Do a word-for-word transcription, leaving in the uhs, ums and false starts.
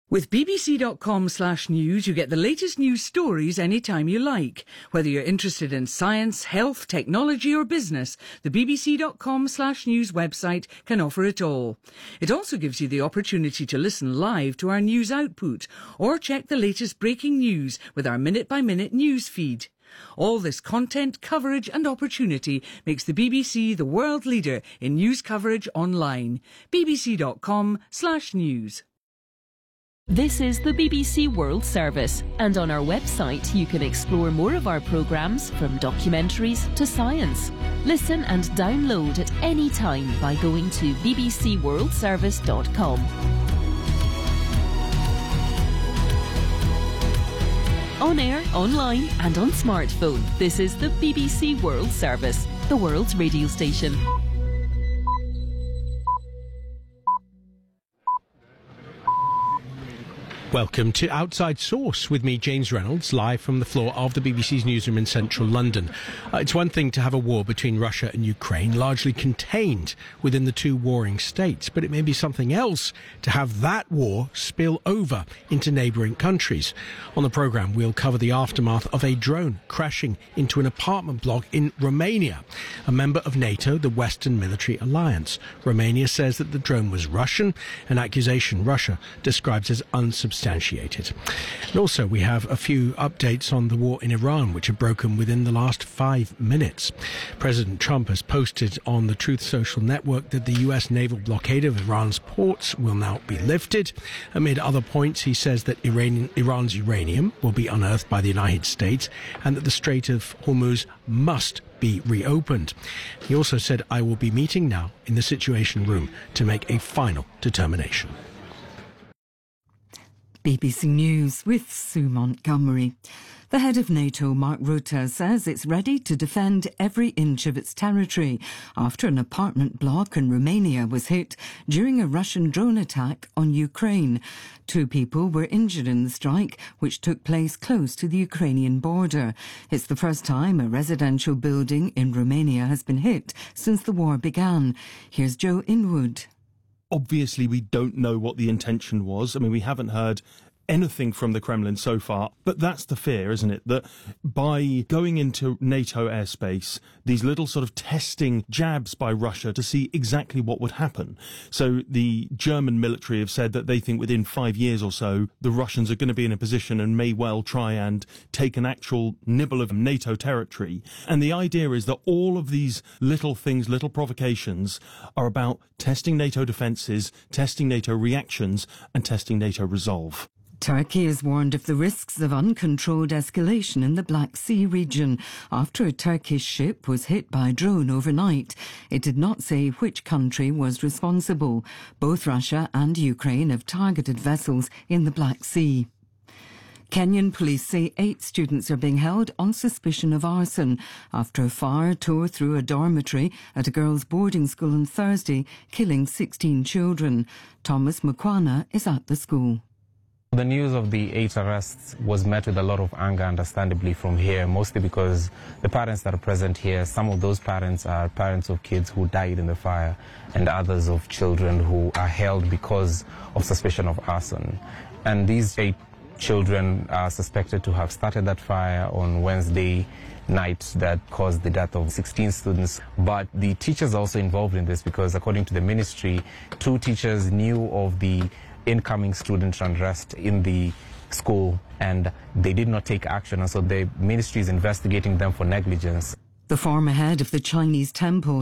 With bbc.com slash news, you get the latest news stories anytime you like. Whether you're interested in science, health, technology or business, the bbc.com slash news website can offer it all. It also gives you the opportunity to listen live to our news output or check the latest breaking news with our minute-by-minute news feed. All this content, coverage and opportunity makes the B B C the world leader in news coverage online. bbc.com slash news. This is the B B C World Service, and on our website you can explore more of our programmes, from documentaries to science. Listen and download at any time by going to b b c world service dot com. On air, online and on smartphone, this is the B B C World Service, the world's radio station. Welcome to Outside Source with me, James Reynolds, live from the floor of the B B C's newsroom in central London. Uh, it's one thing to have a war between Russia and Ukraine, largely contained within the two warring states, but it may be something else to have that war spill over into neighbouring countries. On the programme, we'll cover the aftermath of a drone crashing into an apartment block in Romania, a member of NATO, the Western Military Alliance. Romania says that the drone was Russian, an accusation Russia describes as unsubstantiated. And also, we have a few updates on the war in Iran, which have broken within the last five minutes. President Trump has posted on the Truth Social network that the U S naval blockade of Iran's ports will now be lifted. Amid other points, he says that Iranian, Iran's uranium will be unearthed by the United States and that the Strait of Hormuz must be reopened. He also said, "I will be meeting now in the Situation Room to make a final determination." B B C News with Sue Montgomery. The head of NATO, Mark Rutte, says it's ready to defend every inch of its territory after an apartment block in Romania was hit during a Russian drone attack on Ukraine. Two people were injured in the strike, which took place close to the Ukrainian border. It's the first time a residential building in Romania has been hit since the war began. Here's Joe Inwood. Obviously, we don't know what the intention was. I mean, we haven't heard anything from the Kremlin so far, but that's the fear, isn't it? That by going into NATO airspace, these little sort of testing jabs by Russia to see exactly what would happen. So the German military have said that they think within five years or so, the Russians are going to be in a position and may well try and take an actual nibble of NATO territory. And the idea is that all of these little things, little provocations, are about testing NATO defences, testing NATO reactions, and testing NATO resolve. Turkey has warned of the risks of uncontrolled escalation in the Black Sea region after a Turkish ship was hit by a drone overnight. It did not say which country was responsible. Both Russia and Ukraine have targeted vessels in the Black Sea. Kenyan police say eight students are being held on suspicion of arson after a fire tore through a dormitory at a girls' boarding school on Thursday, killing sixteen children. Thomas Mukwana is at the school. The news of the eight arrests was met with a lot of anger, understandably, from here, mostly because the parents that are present here, some of those parents are parents of kids who died in the fire and others of children who are held because of suspicion of arson. And these eight children are suspected to have started that fire on Wednesday night that caused the death of sixteen students. But the teachers are also involved in this because, according to the ministry, two teachers knew of the incoming student unrest in the school and they did not take action, and so the ministry is investigating them for negligence. The former head of the Chinese temple